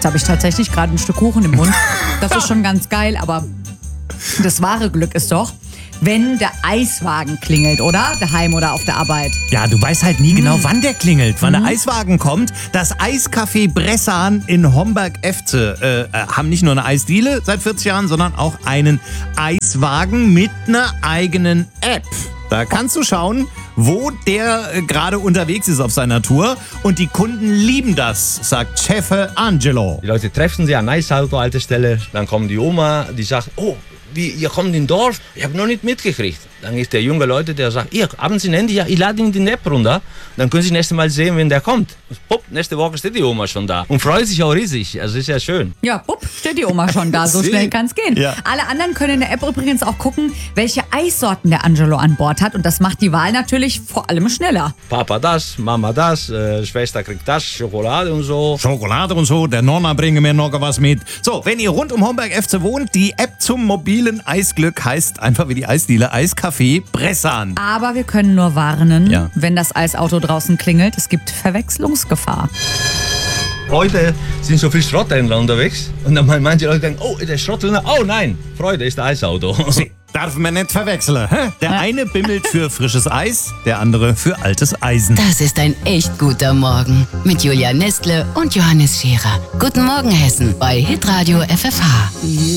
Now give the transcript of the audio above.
habe ich tatsächlich gerade ein Stück Kuchen im Mund. Das ist schon ganz geil, aber das wahre Glück ist doch, wenn der Eiswagen klingelt, oder? Daheim oder auf der Arbeit. Ja, du weißt halt nie genau, wann der klingelt, wann der Eiswagen kommt. Das Eiscafé Bressan in Homberg-Efze haben nicht nur eine Eisdiele seit 40 Jahren, sondern auch einen Eiswagen mit einer eigenen App. Da kannst du schauen, wo der gerade unterwegs ist auf seiner Tour. Und die Kunden lieben das, sagt Chef Angelo. Die Leute treffen sich an Eisauto-Haltestelle, dann kommt die Oma, die sagt, oh, wie, ihr kommt in Dorf? Ich habe noch nicht mitgekriegt. Dann ist der junge Leute, der sagt, haben Sie ein Handy? Ja, ich lade Ihnen die App runter. Dann können Sie nächstes Mal sehen, wenn der kommt. Pupp, nächste Woche steht die Oma schon da und freut sich auch riesig. Also ist ja schön. Ja, bupp, steht die Oma schon da. So schnell kann's gehen. Ja. Alle anderen können in der App übrigens auch gucken, welche Eissorten der Angelo an Bord hat. Und das macht die Wahl natürlich vor allem schneller. Papa das, Mama das, Schwester kriegt das, Schokolade und so. Schokolade und so, der Nonna bringe mir noch was mit. So, wenn ihr rund um Homberg-Efze wohnt, die App zum mobilen Eisglück heißt einfach wie die Eisdiele Eiscafé Bressan. Aber wir können nur warnen, Ja. wenn das Eisauto draußen klingelt. Es gibt Verwechslungsgefahr. Heute sind so viele Schrotthändler unterwegs und dann meinen manche Leute denken, oh, der Schrotthändler, oh nein, Freude ist der Eisauto. Sie darf man nicht verwechseln. Hä? Der eine bimmelt für frisches Eis, der andere für altes Eisen. Das ist ein echt guter Morgen mit Julia Nestle und Johannes Scherer. Guten Morgen, Hessen, bei Hitradio FFH.